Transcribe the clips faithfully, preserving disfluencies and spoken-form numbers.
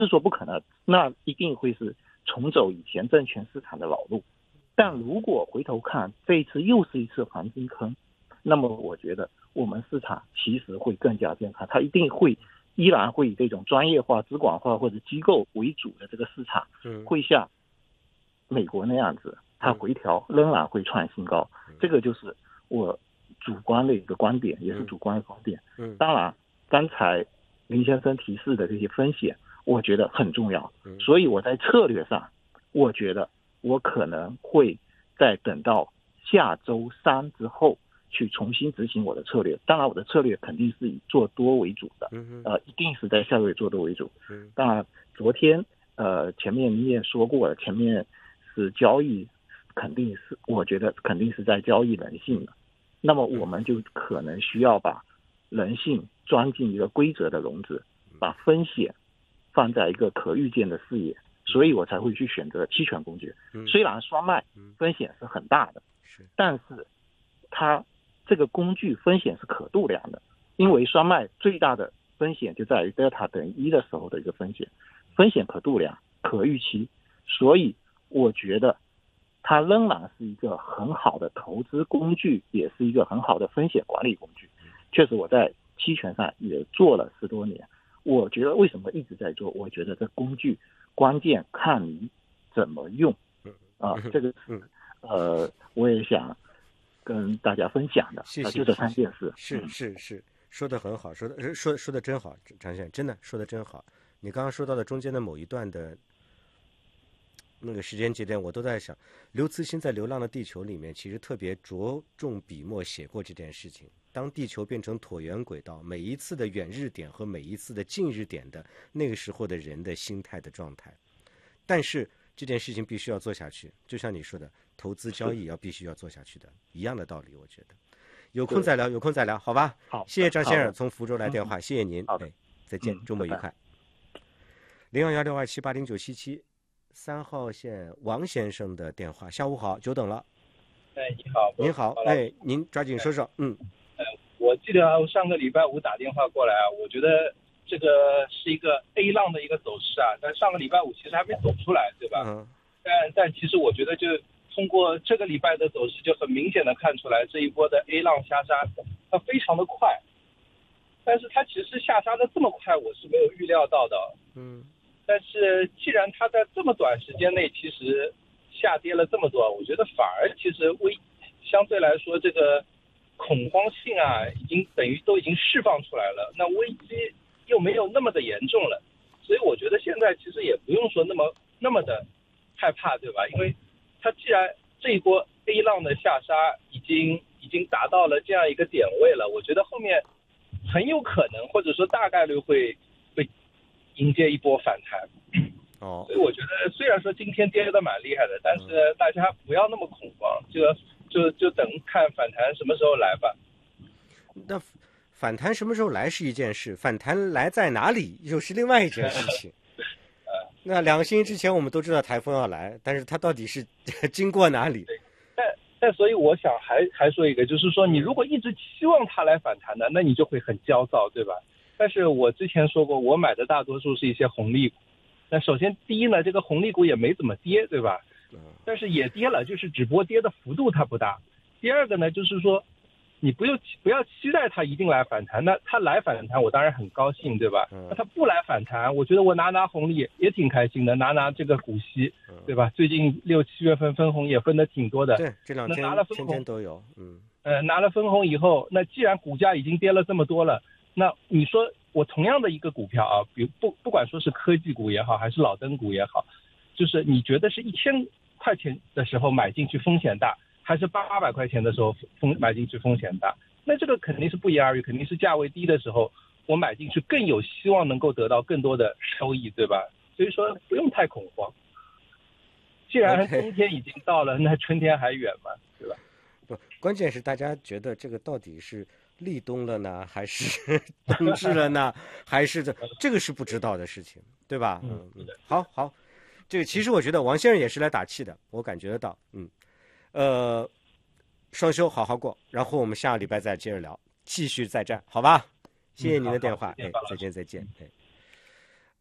是说不可能，那一定会是重走以前证券市场的老路。但如果回头看这一次又是一次黄金坑，那么我觉得我们市场其实会更加健康，它一定会依然会以这种专业化、资管化或者机构为主的这个市场，会像美国那样子，它回调仍然会创新高。这个就是我主观的一个观点，也是主观的观点。当然，刚才林先生提示的这些风险，我觉得很重要，所以我在策略上，我觉得我可能会在等到下周三之后去重新执行我的策略。当然我的策略肯定是以做多为主的，呃，一定是在下个月做多为主。当然昨天呃前面你也说过了，前面是交易，肯定是我觉得肯定是在交易人性的，那么我们就可能需要把人性装进一个规则的笼子，把风险放在一个可预见的视野，所以我才会去选择期权工具。虽然双卖风险是很大的，但是它这个工具风险是可度量的，因为双卖最大的风险就在于德尔塔等于一的时候的一个风险，风险可度量、可预期，所以我觉得它仍然是一个很好的投资工具，也是一个很好的风险管理工具。确实我在期权上也做了十多年，我觉得为什么一直在做，我觉得这工具关键看你怎么用啊，这个是呃我也想跟大家分享的。 谢谢， 就这三件事。 是是是，说的很好，说的说说的真好，张先生真的说的真好。你刚刚说到的中间的某一段的那个时间节点，我都在想，刘慈欣在《流浪的地球》里面其实特别着重笔墨写过这件事情。当地球变成椭圆轨道，每一次的远日点和每一次的近日点的那个时候的人的心态的状态，但是这件事情必须要做下去，就像你说的，投资交易要必须要做下去的一样的道理。我觉得有空再聊，有空再聊，好吧？ 好， 谢谢张先生从福州来电话，谢谢您。 好的， 哎，再见，周末愉快。零幺幺六二七八零九七七，三号线王先生的电话，下午好，久等了。 哎，你好， 您好，哎，您抓紧说说，嗯。 呃，我记得我上个礼拜五打电话过来啊，我觉得这个是一个 A 浪的一个走势啊，但上个礼拜五其实还没走出来，对吧？ 嗯。 但但其实我觉得就通过这个礼拜的走势，就很明显的看出来这一波的 A 浪下杀，它非常的快，但是它其实下杀的这么快，我是没有预料到的。 嗯。 但是既然它在这么短时间内其实下跌了这么多，我觉得反而其实危相对来说这个恐慌性啊，已经等于都已经释放出来了，那危机又没有那么的严重了，所以我觉得现在其实也不用说那么那么的害怕，对吧？因为它既然这一波 A 浪的下杀已经已经达到了这样一个点位了，我觉得后面很有可能或者说大概率会会迎接一波反弹。 哦， 所以我觉得虽然说今天跌得蛮厉害的，但是大家不要那么恐慌，就就就等看反弹什么时候来吧。 那反弹什么时候来是一件事，反弹来在哪里又是另外一件事情。那两个星期之前我们都知道台风要来，但是它到底是经过哪里？ 但但所以我想还还说一个，就是说你如果一直期望它来反弹的，那你就会很焦躁，对吧？但是我之前说过，我买的大多数是一些红利股。那首先第一呢，这个红利股也没怎么跌，对吧？但是也跌了，就是只不过跌的幅度它不大。第二个呢，就是说你不要不要期待它一定来反弹，那它来反弹我当然很高兴，对吧？那它不来反弹，我觉得我拿拿红利也挺开心的，拿拿这个股息，对吧？最近六七月份分红也分的挺多的， 对，这两天拿了分红天天都有，嗯， 呃，拿了分红以后，那既然股价已经跌了这么多了，那你说我同样的一个股票啊，比如不不管说是科技股也好，还是老登股也好，就是你觉得是一千块钱的时候买进去风险大，还是八百块钱的时候风买进去风险大？那这个肯定是不言而喻，肯定是价位低的时候我买进去更有希望能够得到更多的收益，对吧？所以说不用太恐慌。既然冬天已经到了， okay. 那春天还远嘛，对吧？ 不，关键是大家觉得这个到底是立冬了呢，还是冬至了呢？还是这这个是不知道的事情，对吧？嗯嗯，好好，这个其实我觉得王先生也是来打气的，我感觉得到，嗯，呃，双休好好过，然后我们下个礼拜再接着聊，继续再战，好吧？谢谢您的电话，哎，再见再见，哎。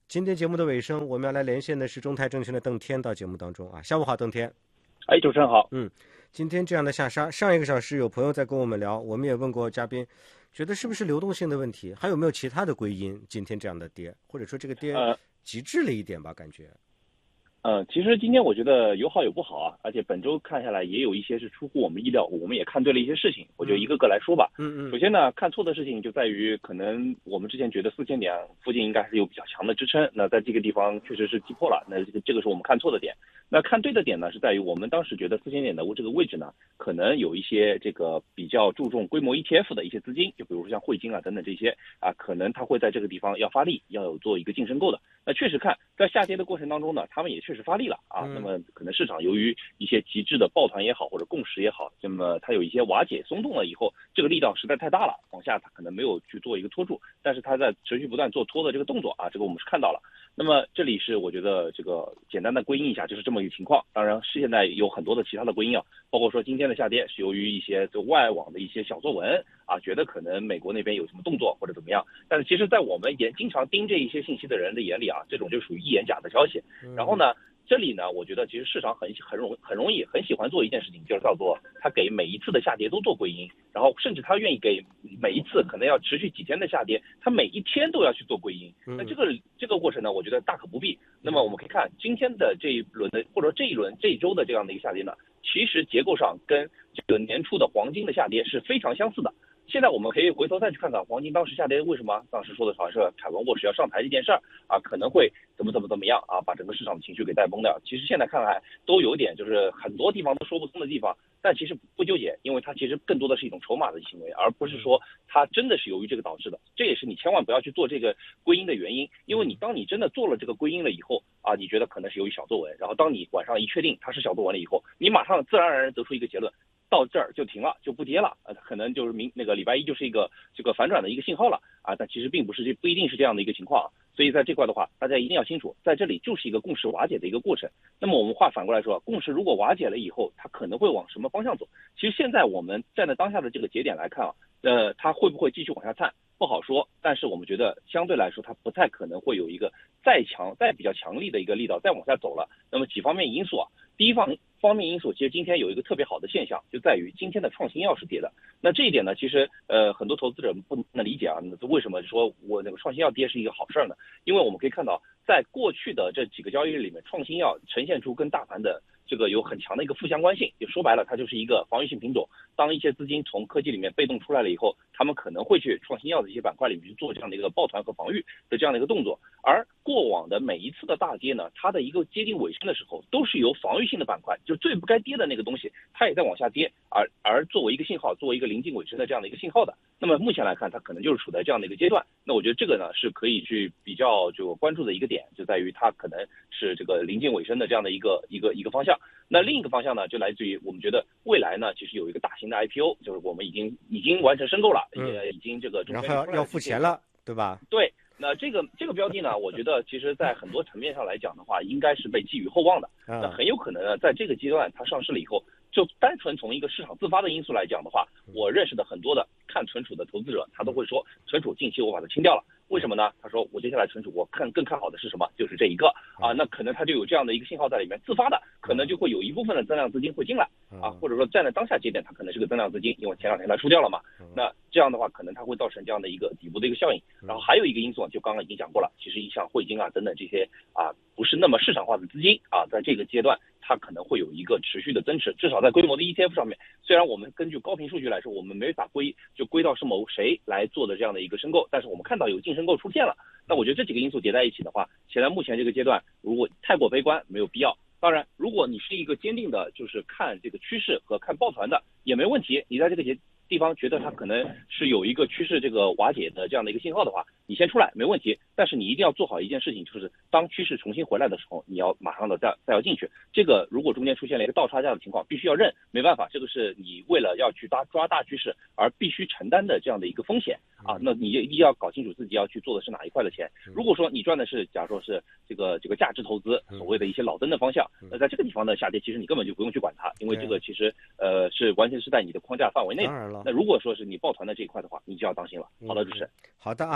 今天节目的尾声，我们要来连线的是中泰证券的邓天到节目当中啊。下午好，邓天。 哎，主持人好。 嗯，今天这样的下杀，上一个小时有朋友在跟我们聊，我们也问过嘉宾，觉得是不是流动性的问题，还有没有其他的归因？今天这样的跌，或者说这个跌极致了一点吧，感觉。 呃，其实今天我觉得有好有不好啊，而且本周看下来也有一些是出乎我们意料，我们也看对了一些事情，我就一个个来说吧。 嗯嗯。 首先呢，看错的事情就在于可能我们之前觉得四千点附近应该是有比较强的支撑，那在这个地方确实是击破了，那这个这个是我们看错的点。那看对的点呢，是在于我们当时觉得四千点的这个位置呢，可能有一些这个比较注重规模 E T F 的一些资金，就比如说像汇金啊等等这些啊，可能它会在这个地方要发力，要有做一个净申购的。那确实看在下跌的过程当中呢，他们也确实发力了啊。那么可能市场由于一些极致的抱团也好，或者共识也好，那么它有一些瓦解松动了以后，这个力道实在太大了，往下它可能没有去做一个拖住，但是它在持续不断做拖的这个动作啊，这个我们是看到了。那么这里是我觉得这个简单的归因一下，就是这么一个情况。当然是现在有很多的其他的归因啊，包括说今天的下跌是由于一些就外网的一些小作文啊，觉得可能美国那边有什么动作或者怎么样，但是其实在我们也经常盯这一些信息的人的眼里啊，这种就属于一言假的消息。然后呢，这里呢，我觉得其实市场很很容很容易很喜欢做一件事情，就是叫做他给每一次的下跌都做归因，然后甚至他愿意给每一次可能要持续几天的下跌，他每一天都要去做归因。那这个这个过程呢，我觉得大可不必。那么我们可以看今天的这一轮的，或者这一轮这一周的这样的一个下跌呢，其实结构上跟这个年初的黄金的下跌是非常相似的。现在我们可以回头再去看看黄金当时下跌为什么，当时说的好像是凯文沃什要上台这件事儿啊，可能会怎么怎么怎么样啊，把整个市场的情绪给带崩掉。其实现在看来都有点就是很多地方都说不通的地方，但其实不纠结，因为它其实更多的是一种筹码的行为，而不是说它真的是由于这个导致的。这也是你千万不要去做这个归因的原因，因为你当你真的做了这个归因了以后啊，你觉得可能是由于小作文，然后当你晚上一确定它是小作文了以后，你马上自然而然得出一个结论。到这儿就停了，就不跌了，呃，可能就是明那个礼拜一就是一个这个反转的一个信号了啊，但其实并不是，这不一定是这样的一个情况啊。所以在这块的话，大家一定要清楚，在这里就是一个共识瓦解的一个过程。那么我们话反过来说，共识如果瓦解了以后，它可能会往什么方向走？其实现在我们站在当下的这个节点来看啊，呃，它会不会继续往下探？不好说，但是我们觉得相对来说，它不太可能会有一个再强、再比较强力的一个力道再往下走了。那么几方面因素啊，第一方方面因素，其实今天有一个特别好的现象，就在于今天的创新药是跌的。那这一点呢，其实呃很多投资者不能理解啊，那为什么说我那个创新药跌是一个好事儿呢？因为我们可以看到，在过去的这几个交易日里面，创新药呈现出跟大盘的这个有很强的一个负相关性，就说白了，它就是一个防御性品种。当一些资金从科技里面被动出来了以后，他们可能会去创新药的一些板块里面去做这样的一个抱团和防御的这样的一个动作。而过往的每一次的大跌呢，它的一个接近尾声的时候，都是由防御性的板块，就最不该跌的那个东西，它也在往下跌，而而作为一个信号，作为一个临近尾声的这样的一个信号的。那么目前来看，它可能就是处在这样的一个阶段。那我觉得这个呢是可以去比较就关注的一个点，就在于它可能是这个临近尾声的这样的一个一个一个方向。那另一个方向呢，就来自于我们觉得未来呢，其实有一个大型的 I P O， 就是我们已经已经完成申购了，也已经这个然后要要付钱了，对吧？ 对。那这个这个标的呢，我觉得其实在很多层面上来讲的话，应该是被寄予厚望的。那很有可能呢，在这个阶段它上市了以后，就单纯从一个市场自发的因素来讲的话，我认识的很多的看存储的投资者，他都会说，存储近期我把它清掉了。为什么呢？他说我接下来存储我看更看好的是什么？就是这一个啊，那可能他就有这样的一个信号在里面，自发的可能就会有一部分的增量资金会进来啊，或者说站在当下节点，它可能是个增量资金，因为前两天它出掉了嘛，那这样的话可能它会造成这样的一个底部的一个效应。然后还有一个因素就刚刚已经讲过了，其实像汇金啊等等这些啊不是那么市场化的资金啊，在这个阶段它可能会有一个持续的增持，至少在规模的 E T F 上面，虽然我们根据高频数据来说，我们没法归就归到是某谁来做的这样的一个申购，但是我们看到有净申购出现了。那我觉得这几个因素叠在一起的话，现在目前这个阶段，如果太过悲观，没有必要。当然，如果你是一个坚定的，就是看这个趋势和看抱团的，也没问题。你在这个节地方觉得它可能是有一个趋势这个瓦解的这样的一个信号的话，你先出来没问题。但是你一定要做好一件事情，就是当趋势重新回来的时候，你要马上的再再要进去。这个如果中间出现了一个倒差价的情况，必须要认，没办法，这个是你为了要去抓抓大趋势而必须承担的这样的一个风险啊。那你一定要搞清楚自己要去做的是哪一块的钱。如果说你赚的是，假如说是这个这个价值投资，所谓的一些老登的方向，那在这个地方的下跌，其实你根本就不用去管它，因为这个其实呃是完全是在你的框架范围内的。那如果说是你抱团的这一块的话，你就要当心了。好的，主持人。 好的啊，谢谢。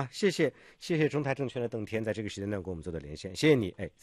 谢谢谢中泰证券的邓天在这个时间段跟我们做的连线，谢谢你，哎。